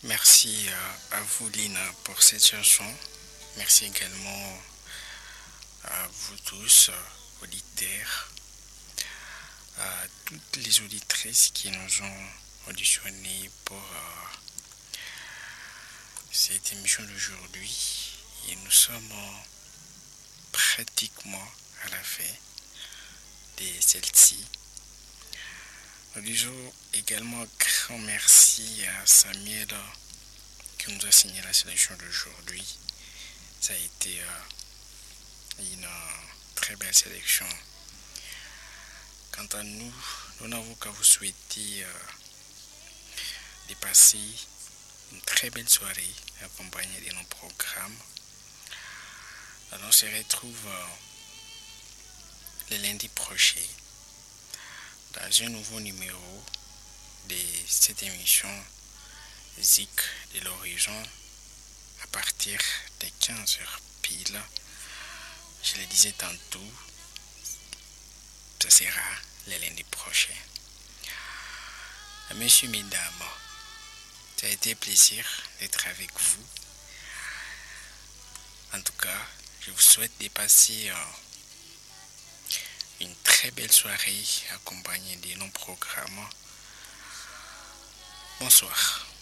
Merci à vous, Lina, pour cette chanson. Merci également à vous tous, auditeurs, à toutes les auditrices qui nous ont auditionnés pour cette émission d'aujourd'hui. Et nous sommes pratiquement à la fin de celle-ci. Nous disons également un grand merci à Samuel qui nous a signé la sélection d'aujourd'hui. Ça a été une très belle sélection. Quant à nous, nous n'avons qu'à vous souhaiter de passer une très belle soirée accompagnée de nos programmes. Alors, on se retrouve le lundi prochain dans un nouveau numéro de cette émission Zik de l'horizon à partir de 15h pile. Je le disais tantôt, ça sera le lundi prochain. Messieurs, mesdames, ça a été un plaisir d'être avec vous. En tout cas, je vous souhaite de passer une très belle soirée accompagnée de nos programmes. Bonsoir.